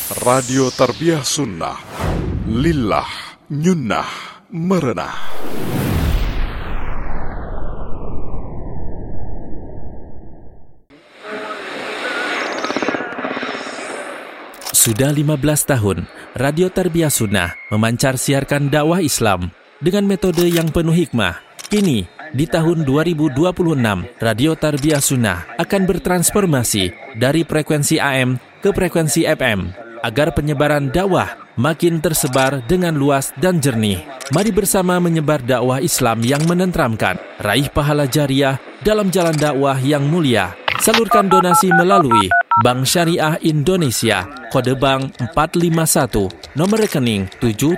Radio Tarbiyah Sunnah, Lillah, Nyunnah, Merenah. Sudah 15 tahun, Radio Tarbiyah Sunnah memancar siarkan dakwah Islam dengan metode yang penuh hikmah. Kini, di tahun 2026, Radio Tarbiyah Sunnah akan bertransformasi dari frekuensi AM ke frekuensi FM agar penyebaran dakwah makin tersebar dengan luas dan jernih. Mari bersama menyebar dakwah Islam yang menenteramkan, raih pahala jariah dalam jalan dakwah yang mulia. Salurkan donasi melalui Bank Syariah Indonesia, kode bank 451, nomor rekening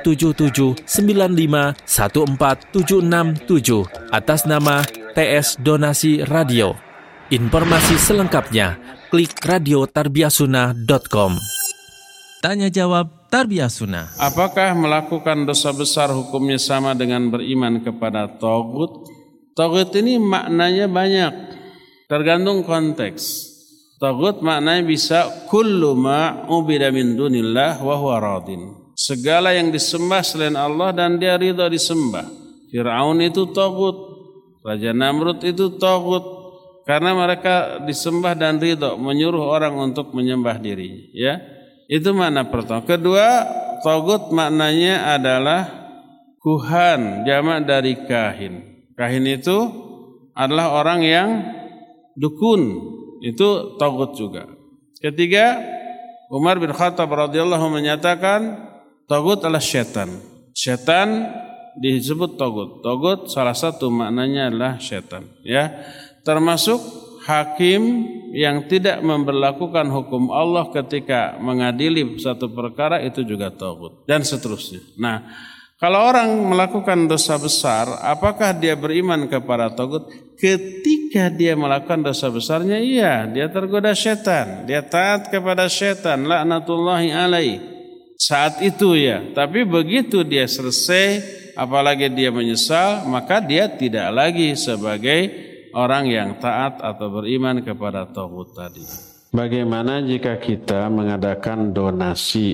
777951476 atas nama TS Donasi Radio. Informasi selengkapnya, klik radiotarbiyahsunnah.com. Tanya jawab Tarbiyah Sunnah. Apakah melakukan dosa besar hukumnya sama dengan beriman kepada taghut? Taghut ini maknanya banyak, tergantung konteks. Taghut maknanya bisa kullu ma ubida min dunillah wa huwa radin. Segala yang disembah selain Allah dan dia ridha disembah. Fir'aun itu taghut, Raja Namrud itu taghut, karena mereka disembah dan ridha, menyuruh orang untuk menyembah diri, ya. Itu makna pertama. Kedua, taghut maknanya adalah kuhan, jamak dari kahin. Kahin itu adalah orang yang dukun, itu taghut juga. Ketiga, Umar bin Khattab radhiyallahu menyatakan taghut adalah setan. Setan disebut taghut. Taghut salah satu maknanya adalah setan, ya. Termasuk hakim yang tidak memberlakukan hukum Allah ketika mengadili satu perkara, itu juga taghut, dan seterusnya. Nah, kalau orang melakukan dosa besar, apakah dia beriman kepada taghut? Ketika dia melakukan dosa besarnya, iya, dia tergoda setan, dia taat kepada setan, laknatullahi alaih. Saat itu ya, tapi begitu dia selesai, apalagi dia menyesal, maka dia tidak lagi sebagai orang yang taat atau beriman kepada taghut tadi. Bagaimana jika kita mengadakan donasi